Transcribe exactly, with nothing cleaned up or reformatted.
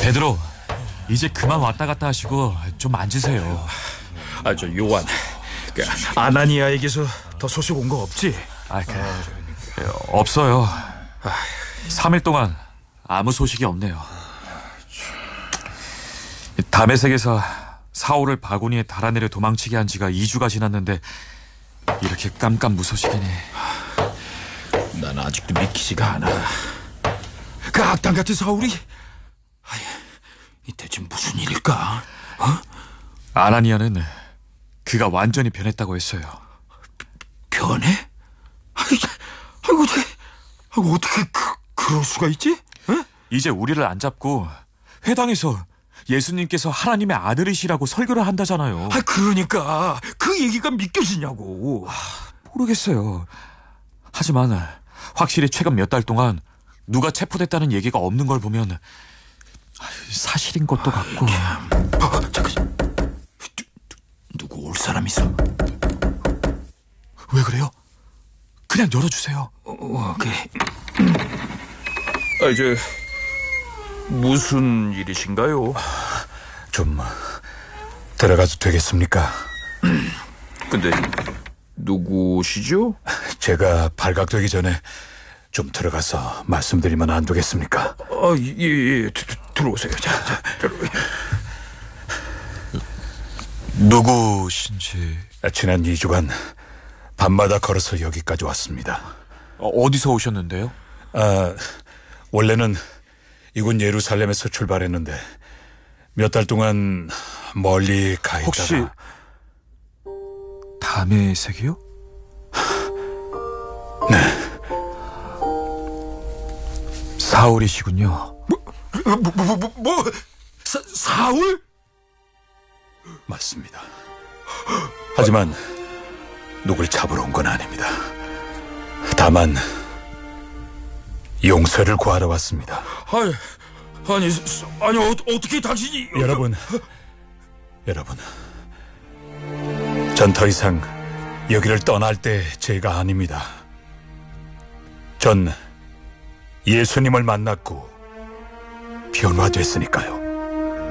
베드로, 이제 그만 왔다 갔다 하시고 좀 앉으세요. 아, 저 요한, 그 아나니아에게서 더 소식 온 거 없지? 아, 그, 없어요. 삼 일 동안 아무 소식이 없네요. 다메섹에서 사울을 바구니에 달아내려 도망치게 한 지가 이 주가 지났는데 이렇게 깜깜무소식이니. 난 아직도 믿기지가 않아. 그 악당 같은 사울이 아이, 이 대체 무슨 일일까? 어? 아나니아는 그가 완전히 변했다고 했어요. 변해? 아이, 아이고, 어떻게, 아이고, 어떻게 그, 그럴 수가 있지? 어? 이제 우리를 안 잡고 회당에서 예수님께서 하나님의 아들이시라고 설교를 한다잖아요. 아, 그러니까 그 얘기가 믿겨지냐고. 아, 모르겠어요. 하지만 확실히 최근 몇 달 동안 누가 체포됐다는 얘기가 없는 걸 보면 사실인 것도 같고. 아, 잠깐, 누, 누구 올 사람 있어? 왜 그래요? 그냥 열어주세요. 어, 그래. 아, 이제 무슨 일이신가요? 좀 들어가도 되겠습니까? 근데 누구시죠? 제가 발각되기 전에 좀 들어가서 말씀드리면 안 되겠습니까? 아, 예, 예, 드, 드, 들어오세요. 자, 자, 들어. 누구신지. 지난 이 주간 밤마다 걸어서 여기까지 왔습니다. 어, 어디서 오셨는데요? 아, 원래는 이곳 예루살렘에서 출발했는데 몇 달 동안 멀리 가 있다가. 혹시 다메섹이요? 네. 사울이시군요. 뭐, 뭐, 뭐, 뭐, 뭐 사, 사울? 맞습니다. 하지만 누굴 잡으러 온 건 아닙니다. 다만 용서를 구하러 왔습니다. 아니, 아니, 아니 어, 어떻게 당신이... 여러분, 여러분, 전 더 이상 여기를 떠날 때 제가 아닙니다. 전 예수님을 만났고 변화됐으니까요.